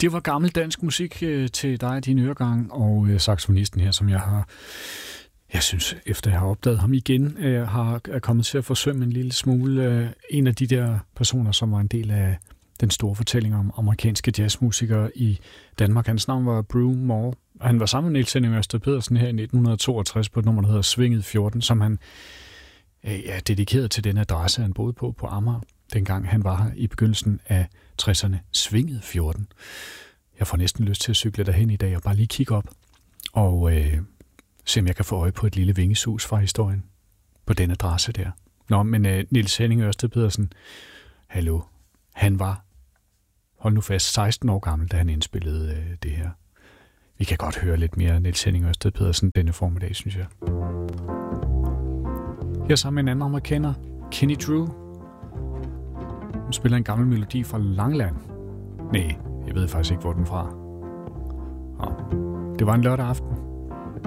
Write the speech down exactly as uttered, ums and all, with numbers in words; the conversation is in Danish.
Det var gammel dansk musik øh, til dig og din øregang, og øh, saxofonisten her, som jeg har, jeg synes, efter jeg har opdaget ham igen, øh, har er kommet til at forsømme en lille smule. Øh, en af de der personer, som var en del af den store fortælling om amerikanske jazzmusikere i Danmark. Hans navn var Brew Moore. Han var sammen med Niels Henning Ørsted Pedersen her i nitten toogtres på et nummer, der hedder Svinget fjorten, som han øh, ja, dedikerede til den adresse, han boede på på Amager, dengang han var her i begyndelsen af tresserne. Svinget fjorten. Jeg får næsten lyst til at cykle derhen i dag og bare lige kigge op og øh, se, om jeg kan få øje på et lille vingesus fra historien på den adresse der. Nå, men øh, Niels Henning Ørsted Pedersen, hallo, han var, hold nu fast, seksten år gammel, da han indspillede øh, det her. Vi kan godt høre lidt mere Niels Henning Ørsted Pedersen denne formiddag, synes jeg. Her sammen med en anden amerikaner, Kenny Drew. Hun spiller en gammel melodi fra Langeland. Nej, jeg ved faktisk ikke, hvor den er fra. Og det var en lørdag aften.